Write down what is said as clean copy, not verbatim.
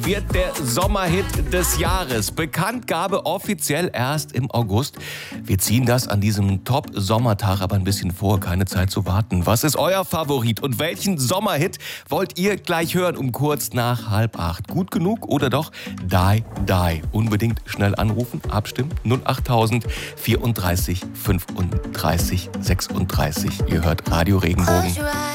wird der Sommerhit des Jahres. Bekanntgabe offiziell erst im August. Wir ziehen das an diesem Top-Sommertag aber ein bisschen vor. Keine Zeit zu warten. Was ist euer Favorit und welchen Sommerhit wollt ihr gleich hören um kurz nach 7:30? Gut genug oder doch Die Die? Unbedingt schnell anrufen, abstimmen. 08000 34 35 36. Ihr hört Radio Regenbogen.